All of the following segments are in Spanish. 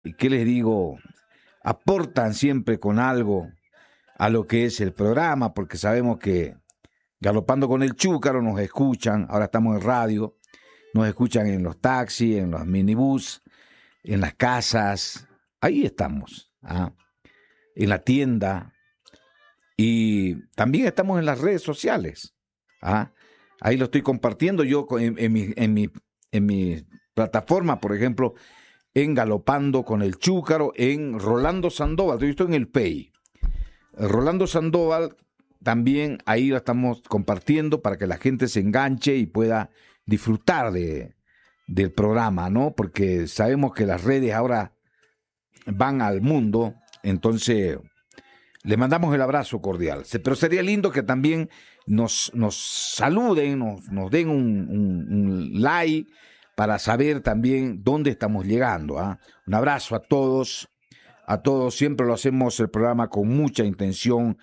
¿qué les digo? Aportan siempre con algo a lo que es el programa, porque sabemos que Galopando con el Chúcaro nos escuchan, ahora estamos en radio, nos escuchan en los taxis, en los minibús, en las casas, ahí estamos, en la tienda, y también estamos en las redes sociales. Ahí lo estoy compartiendo yo en mi plataforma, por ejemplo, en Galopando con el Chúcaro, en Rolando Sandoval, yo estoy en el Pay. Rolando Sandoval también ahí lo estamos compartiendo para que la gente se enganche y pueda disfrutar del programa, ¿no? Porque sabemos que las redes ahora van al mundo, entonces le mandamos el abrazo cordial. Pero sería lindo que también nos saluden, nos den un like para saber también dónde estamos llegando. Un abrazo a todos, siempre lo hacemos el programa con mucha intención,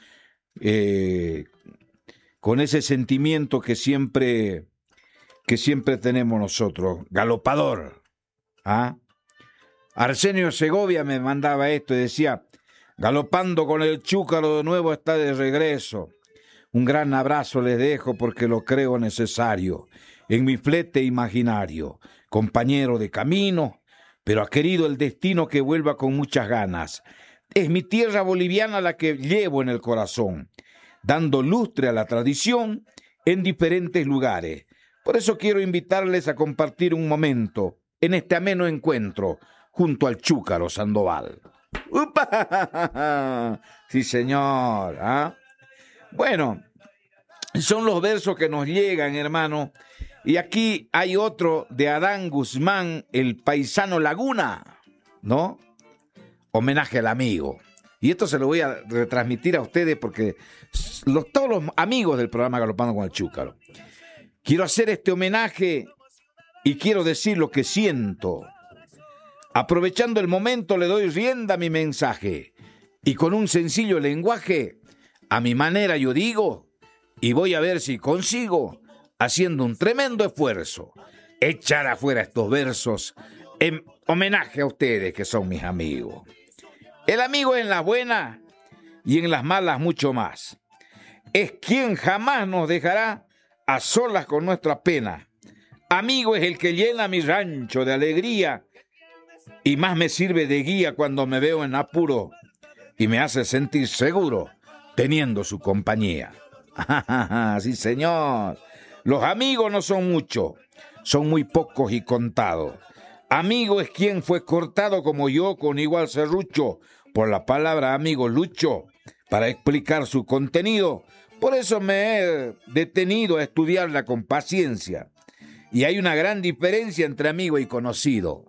con ese sentimiento que siempre tenemos nosotros, galopador. Arsenio Segovia me mandaba esto y decía: Galopando con el Chúcaro de nuevo está de regreso. Un gran abrazo les dejo porque lo creo necesario. En mi flete imaginario, compañero de camino, pero ha querido el destino que vuelva con muchas ganas. Es mi tierra boliviana la que llevo en el corazón, dando lustre a la tradición en diferentes lugares. Por eso quiero invitarles a compartir un momento en este ameno encuentro junto al Chúcaro Sandoval. ¡Upa! Sí, señor. Bueno, son los versos que nos llegan, hermano. Y aquí hay otro de Adán Guzmán, el paisano Laguna, ¿no? Homenaje al amigo. Y esto se lo voy a retransmitir a ustedes porque todos los amigos del programa Galopando con el Chúcaro. Quiero hacer este homenaje y quiero decir lo que siento. Aprovechando el momento le doy rienda a mi mensaje y con un sencillo lenguaje, a mi manera yo digo, y voy a ver si consigo, haciendo un tremendo esfuerzo, echar afuera estos versos en homenaje a ustedes que son mis amigos. El amigo en las buenas y en las malas mucho más. Es quien jamás nos dejará a solas con nuestra pena. Amigo es el que llena mi rancho de alegría y más me sirve de guía cuando me veo en apuro y me hace sentir seguro teniendo su compañía. Sí, señor. Los amigos no son muchos, son muy pocos y contados. Amigo es quien fue cortado como yo con igual serrucho por la palabra amigo lucho para explicar su contenido. Por eso me he detenido a estudiarla con paciencia. Y hay una gran diferencia entre amigo y conocido.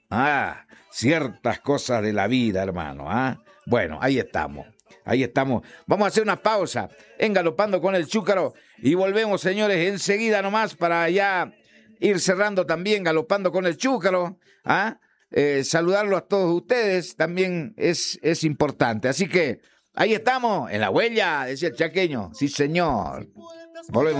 Ciertas cosas de la vida, hermano. Bueno, ahí estamos. Vamos a hacer una pausa en Galopando con el Chúcaro y volvemos, señores, enseguida nomás para ya ir cerrando también Galopando con el Chúcaro. Saludarlo a todos ustedes también es importante. Así que ahí estamos, en la huella, decía el chaqueño. Sí, señor. Volvemos.